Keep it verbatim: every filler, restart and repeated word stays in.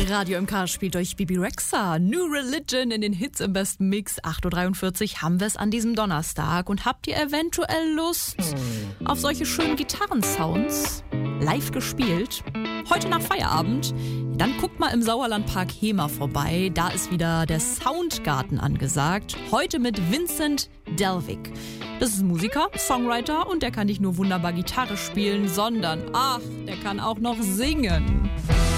Radio M K spielt euch Bebe Rexha, New Religion in den Hits im besten Mix. acht Uhr dreiundvierzig haben wir es an diesem Donnerstag. Und habt ihr eventuell Lust auf solche schönen Gitarrensounds? Live gespielt? Heute nach Feierabend? Dann guckt mal im Sauerlandpark Hemer vorbei. Da ist wieder der Soundgarten angesagt. Heute mit Vincent Delvig. Das ist ein Musiker, Songwriter und der kann nicht nur wunderbar Gitarre spielen, sondern, ach, der kann auch noch singen.